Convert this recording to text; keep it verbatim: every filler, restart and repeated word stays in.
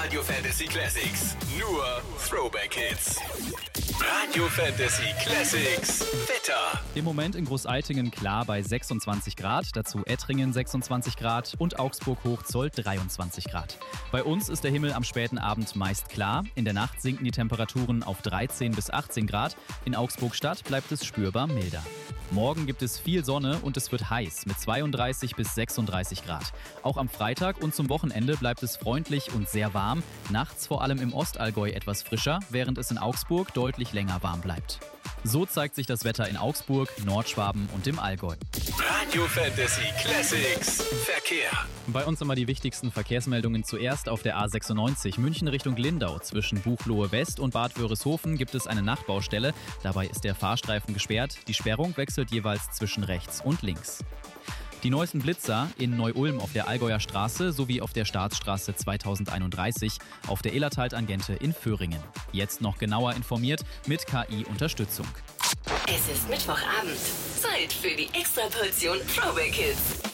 Radio Fantasy Classics. Nur Throwback Hits. Radio Fantasy Classics. Wetter. Im Moment in Großaltingen klar bei sechsundzwanzig Grad, dazu Ettringen sechsundzwanzig Grad und Augsburg-Hochzoll dreiundzwanzig Grad. Bei uns ist der Himmel am späten Abend meist klar. In der Nacht sinken die Temperaturen auf dreizehn bis achtzehn Grad. In Augsburg-Stadt bleibt es spürbar milder. Morgen gibt es viel Sonne und es wird heiß mit zweiunddreißig bis sechsunddreißig Grad. Auch am Freitag und zum Wochenende bleibt es freundlich und sehr warm. Nachts vor allem im Ostallgäu etwas frischer, während es in Augsburg deutlich länger warm bleibt. So zeigt sich das Wetter in Augsburg, Nordschwaben und im Allgäu. Radio Fantasy Classics. Verkehr. Bei uns immer die wichtigsten Verkehrsmeldungen zuerst auf der A sechsundneunzig München Richtung Lindau. Zwischen Buchloe West und Bad Wörishofen gibt es eine Nachbaustelle. Dabei ist der Fahrstreifen gesperrt. Die Sperrung wechselt jeweils zwischen rechts und links. Die neuesten Blitzer in Neu-Ulm auf der Allgäuer Straße sowie auf der Staatsstraße zweitausendeinunddreißig auf der Illertal-Tangente in Föhringen. Jetzt noch genauer informiert mit K I-Unterstützung. Es ist Mittwochabend. Zeit für die Extraportion Throwback Hits.